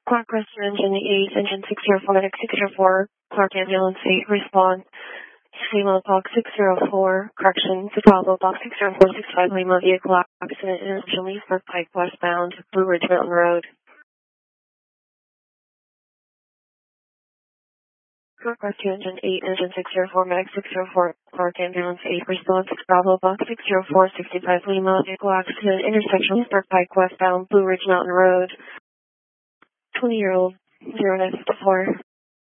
Clark Rescue Engine 8, Engine 604, Medic 604, Clark Ambulance 8, respond. Lima Box 604, corrections, Bravo Box 60465, Lima vehicle accident in Leesburg Pike westbound, Blue Ridge Mountain Road. Clark Rescue Engine 8, Engine 604, Medic 604, Clark Ambulance 8, response, Bravo Box 60465, Lima vehicle accident, intersection Leesburg Pike westbound, Blue Ridge Mountain Road. 20-year-old, 0954.